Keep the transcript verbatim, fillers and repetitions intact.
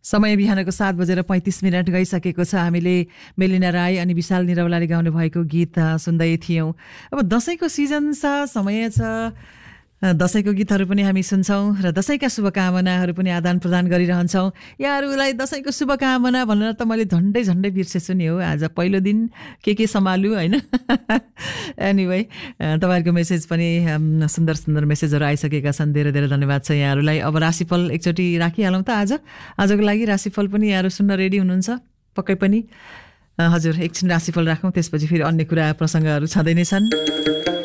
समय बिहानको सात बजेर पैँतिस मिनट गइसकेको छ। हामीले मेलिना राई अनि विशाल निरौलाले गाउनु भएको गीत सुन्दै थियौँ। अब दसैँको सिजन छ, समय छ, दसैँको गीतहरू पनि हामी सुन्छौँ र दसैँका शुभकामनाहरू पनि आदान प्रदान गरिरहन्छौँ। यहाँहरूलाई दसैँको शुभकामना भनेर त मैले झन्डै झन्डै बिर्सेछु नि हो। आज पहिलो दिन के के सम्हालु होइन। एनिवे तपाईँहरूको मेसेज पनि सुन्दर सुन्दर मेसेजहरू आइसकेका छन्। धेरै धेरै धन्यवाद छ यहाँहरूलाई। अब राशिफल एकचोटि राखिहालौँ त। आज आजको लागि राशिफल पनि यहाँहरू सुन्न रेडी हुनुहुन्छ पक्कै पनि? हजुर, एकछिन राशिफल राखौँ, त्यसपछि फेरि अन्य कुरा प्रसङ्गहरू छँदै नै छन्।